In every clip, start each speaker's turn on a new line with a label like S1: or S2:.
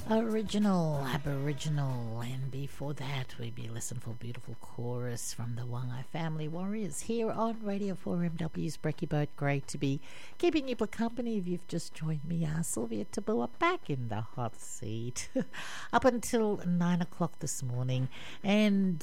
S1: Original Aboriginal, and before that we'd be listening for a beautiful chorus from the Wangai Family Warriors here on Radio 4MW's Brecky Boat. Great to be keeping you company. If you've just joined me, Sylvia Tabua, back in the hot seat up until 9 o'clock this morning. And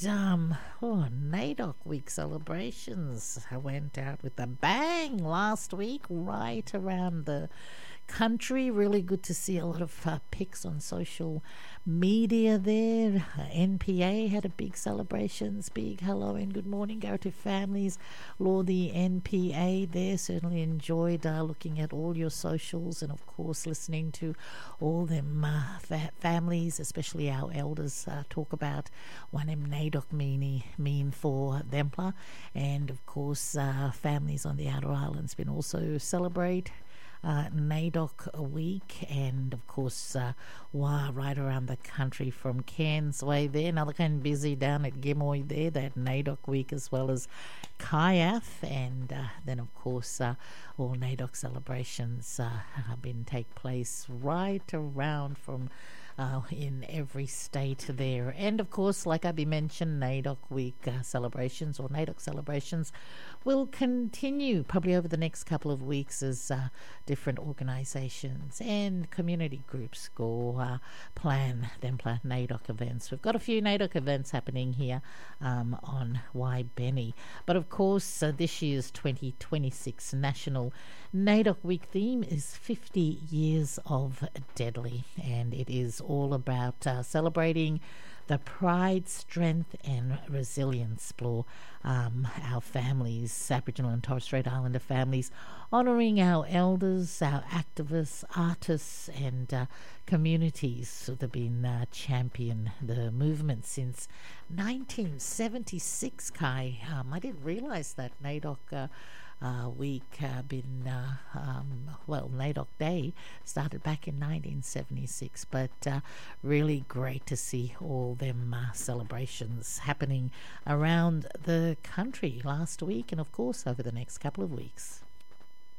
S1: NAIDOC week celebrations went out with a bang last week, right around the country. Really good to see a lot of pics on social media there. NPA had a big celebrations, big hello and good morning go to families. Lord, the NPA there certainly enjoyed looking at all your socials, and of course listening to all them families, especially our elders, talk about what NAIDOC mean for them, and of course families on the outer islands been also celebrate NAIDOC week, and of course right around the country from Cairns way there, another kind of busy down at Gimoy there, that NAIDOC week, as well as Kayaf, and then of course all NAIDOC celebrations have been take place right around from in every state there. And of course, like I've been mentioned, NAIDOC week celebrations, or NAIDOC celebrations, will continue probably over the next couple of weeks as different organisations and community groups go plan NAIDOC events. We've got a few NAIDOC events happening here on Waibenny. But of course, this year's 2026 National NAIDOC Week theme is 50 Years of Deadly, and it is all about celebrating the pride, strength and resilience for our families, Aboriginal and Torres Strait Islander families, honouring our elders, our activists, artists and communities that have been champion the movement since 1976, Kai. I didn't realise that NAIDOC week NAIDOC Day started back in 1976, but really great to see all them celebrations happening around the country last week, and of course over the next couple of weeks.